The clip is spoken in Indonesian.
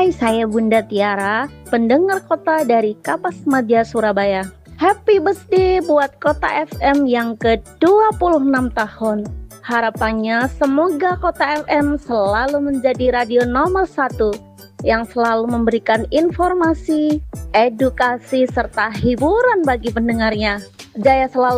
Hai, saya Bunda Tiara, pendengar kota dari Kapas Madya Surabaya. Happy birthday buat Kota FM yang ke-26 tahun. Harapannya semoga Kota FM selalu menjadi radio nomor 1 yang selalu memberikan informasi, edukasi, serta hiburan bagi pendengarnya. Jaya selalu